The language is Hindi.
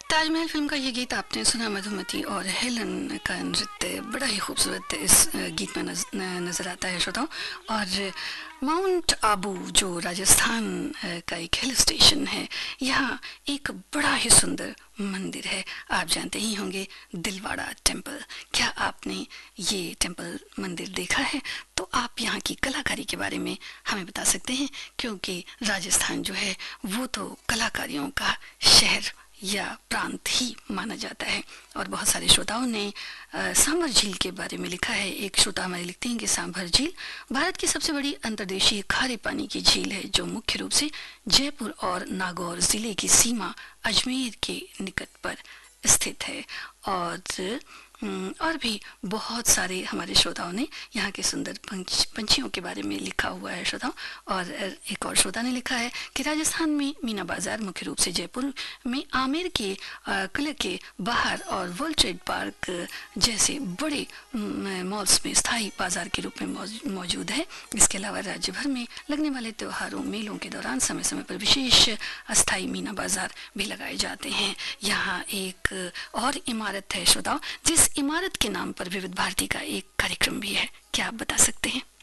ताजमहल फिल्म का ये गीत आपने सुना। मधुमती और हेलन का नृत्य बड़ा ही खूबसूरत इस गीत में नजर आता है श्रोताओं। और माउंट आबू जो राजस्थान का एक हिल स्टेशन है, यहाँ एक बड़ा ही सुंदर मंदिर है। आप जानते ही होंगे, दिलवाड़ा टेम्पल। क्या आपने ये टेम्पल मंदिर देखा है? तो आप यहाँ की कलाकारी के बारे में हमें बता सकते हैं, क्योंकि राजस्थान जो है वो तो कलाकारियों का शहर या प्रांत ही माना जाता है। और बहुत सारे श्रोताओं ने सांभर झील के बारे में लिखा है। एक श्रोता हमारे लिखते हैं कि सांभर झील भारत की सबसे बड़ी अंतर्देशीय खारे पानी की झील है, जो मुख्य रूप से जयपुर और नागौर जिले की सीमा अजमेर के निकट पर स्थित है। और भी बहुत सारे हमारे श्रोताओं ने यहाँ के सुंदर पंछियों के बारे में लिखा हुआ है श्रोताओं। और एक और श्रोता ने लिखा है कि राजस्थान में मीना बाजार मुख्य रूप से जयपुर में आमेर के किले के बाहर और वर्ल्ड ट्रेड पार्क जैसे बड़े मॉल्स में स्थायी बाजार के रूप में मौजूद है। इसके अलावा राज्य भर में लगने वाले त्योहारों मेलों के दौरान समय समय पर विशेष अस्थायी मीना बाजार भी लगाए जाते हैं। यहाँ एक और इमारत है श्रोताओं, जिस इमारत के नाम पर विविध भारती का एक कार्यक्रम भी है। क्या आप बता सकते हैं?